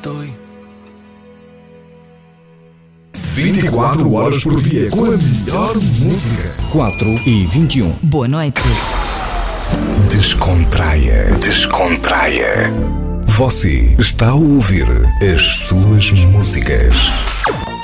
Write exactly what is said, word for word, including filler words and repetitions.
estoy. vinte e quatro horas por dia com a melhor música. quatro e vinte e um. Boa noite. Descontraia, descontraia. Você está a ouvir as suas músicas.